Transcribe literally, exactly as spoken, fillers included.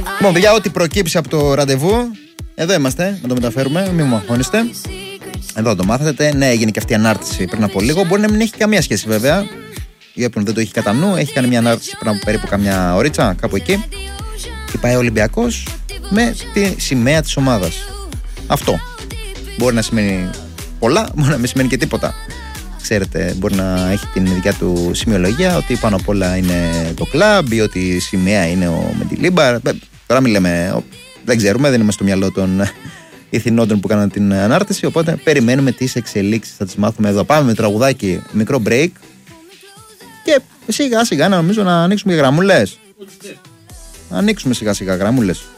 Λοιπόν, παιδιά, ό,τι προκύψει από το ραντεβού, εδώ είμαστε, να το μεταφέρουμε, μην μου αγχώνεστε. Εδώ το μάθατε. Ναι, έγινε και αυτή η ανάρτηση πριν από λίγο. Μπορεί να μην έχει καμία σχέση, βέβαια. Για όποιον δεν το έχει κατά νου, έχει κάνει μια ανάρτηση πριν από περίπου καμιά ωρίτσα, κάπου εκεί. Και πάει ο Ολυμπιακός με τη σημαία της ομάδας. Αυτό. Μπορεί να σημαίνει πολλά, μπορεί να μην σημαίνει και τίποτα. Ξέρετε, μπορεί να έχει την δικιά του σημειολογία, ότι πάνω απ' όλα είναι το κλαμπ ή ότι η σημαία είναι ο Μεντιλίμπαρ. Τώρα μην λέμε, δεν ξέρουμε, δεν είμαστε στο μυαλό των ηθινόντων που κάναν την ανάρτηση. Οπότε περιμένουμε τις εξελίξεις, θα τις μάθουμε εδώ. Πάμε με τραγουδάκι, μικρό break. Και σιγά σιγά να νομίζω να ανοίξουμε και γραμμούλες. Να ανοίξουμε σιγά σιγά γραμμούλες.